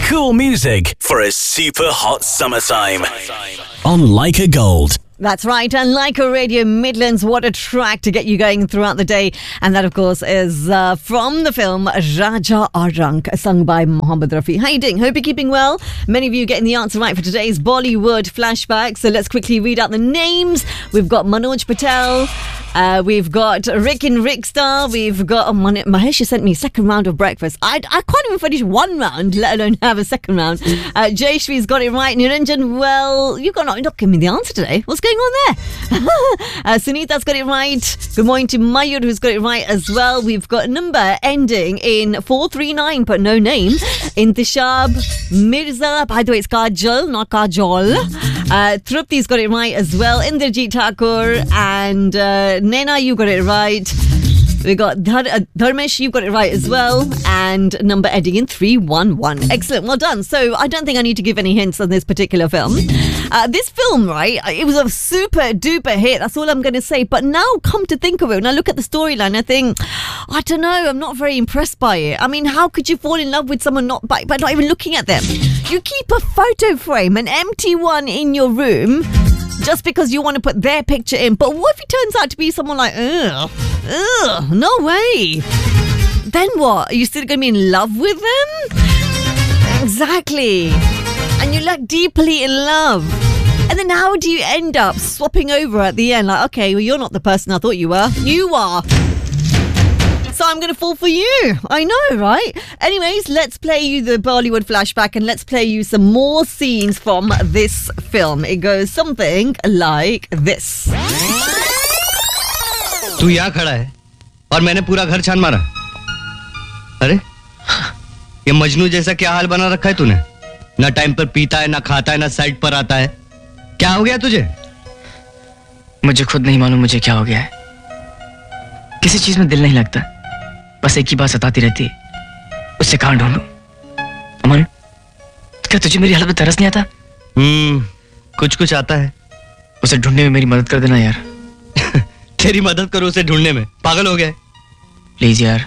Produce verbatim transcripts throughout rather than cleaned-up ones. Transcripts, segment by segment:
Cool music for a super hot summertime. On Leica Gold. That's right, and Leica Radio Midlands, what a track to get you going throughout the day. And that, of course, is uh, from the film Raja Aur Rank, sung by Mohammed Rafi. How you doing? Hope you're keeping well. Many of you getting the answer right for today's Bollywood flashback. So let's quickly read out the names. We've got Manoj Patel, uh, we've got Rick in Rickstar, we've got oh, Man- Mahesh sent me second round of breakfast. I, I can't even finish one round, let alone have a second round. Uh, Jayshree's got it right. Niranjan, well, you've got not, not giving me the answer today. What's going on there? uh, Sunita's got it right. Good morning to Mayur, who's got it right as well. We've got a number ending in four three nine, but no name. Intishab Mirza, by the way, it's Kajal, not Kajol. Uh, Trupti's got it right as well. Indrajit Thakur and uh, Nena, you got it right. We got Dhar- uh, Dharmesh, you got it right as well. And number ending in three one one. Excellent, well done. So I don't think I need to give any hints on this particular film. Uh, this film, right, it was a super duper hit. That's all I'm going to say. But now, come to think of it, when I look at the storyline, I think, I don't know, I'm not very impressed by it. I mean, how could you fall in love with someone not by, by not even looking at them? You keep a photo frame, an empty one in your room, just because you want to put their picture in. But what if it turns out to be someone like, ugh, ugh, no way. Then what? Are you still going to be in love with them? Exactly. And you're like deeply in love. And then how do you end up swapping over at the end? Like, okay, well, you're not the person I thought you were. You are. So I'm going to fall for you. I know, right? Anyways, let's play you the Bollywood flashback and let's play you some more scenes from this film. It goes something like this. तू यहाँ खड़ा है और मैंने पूरा घर छान मारा. अरे ये मजनू जैसा क्या हाल बना रखा है तूने? ना टाइम पर पीता है, ना खाता है, ना साइड पर आता है. क्या हो गया तुझे? मुझे खुद नहीं मालूम मुझे क्या हो गया है. किसी चीज में दिल नहीं लगता. बस एक ही बात सताती रहती है. उससे कहां ढूंढूं? अमन, क्या तुझे मेरी हालत में तरस नहीं आता? हम्म, कुछ कुछ आता है. उसे ढूंढने में मेरी मदद कर देना यार. तेरी मदद करो उसे ढूंढने में? पागल हो गया? प्लीज यार.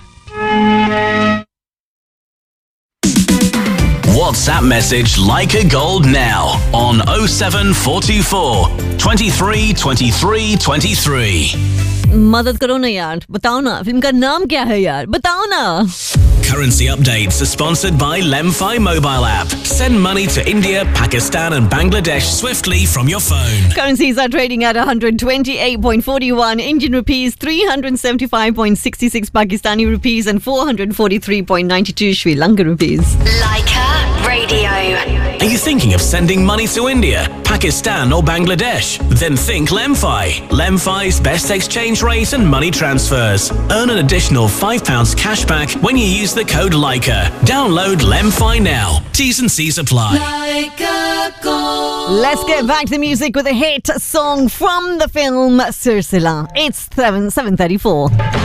WhatsApp message Leica Gold now on oh seven four two four, twenty-three twenty-three twenty-three. मदद करो ना यार, बताओ ना फिल्म का नाम क्या है यार, बताओ ना. Currency updates are sponsored by Lemfi mobile app. Send money to India, Pakistan and Bangladesh swiftly from your phone. Currencies are trading at one twenty-eight point four one Indian rupees, three seventy-five point six six Pakistani rupees and four forty-three point nine two Sri Lankan rupees. Leica Radio. Are you thinking of sending money to India, Pakistan or Bangladesh? Then think Lemfi. Lemfi's best exchange rate and money transfers. Earn an additional five pounds cash back when you use the code Leica. Download Lemfi now. T's and C's apply. Leica Gold. Let's get back to the music with a hit song from the film Sirsila. It's seven thirty-four.